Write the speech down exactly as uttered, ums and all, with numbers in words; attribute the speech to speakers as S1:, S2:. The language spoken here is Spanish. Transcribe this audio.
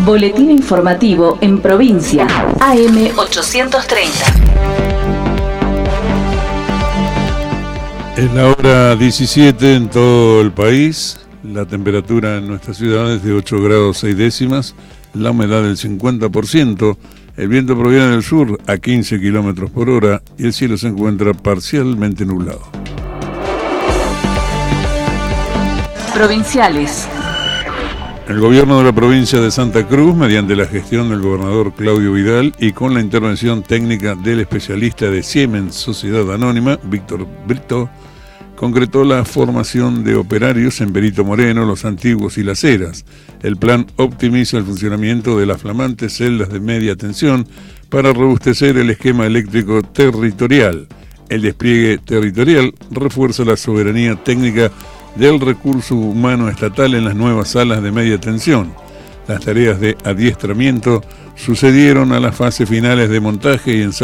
S1: Boletín informativo en provincia. A M ochocientos treinta.
S2: Es la hora diecisiete en todo el país. La temperatura en nuestra ciudad es de ocho grados seis décimas. La humedad del cincuenta por ciento. El viento proviene del sur a quince kilómetros por hora y el cielo se encuentra parcialmente nublado.
S1: Provinciales.
S2: El gobierno de la provincia de Santa Cruz, mediante la gestión del gobernador Claudio Vidal y con la intervención técnica del especialista de Siemens Sociedad Anónima, Víctor Brito, concretó la formación de operarios en Perito Moreno, Los Antiguos y Las Heras. El plan optimiza el funcionamiento de las flamantes celdas de media tensión para robustecer el esquema eléctrico territorial. El despliegue territorial refuerza la soberanía técnica del recurso humano estatal en las nuevas salas de media tensión. Las tareas de adiestramiento sucedieron a las fases finales de montaje y ensayo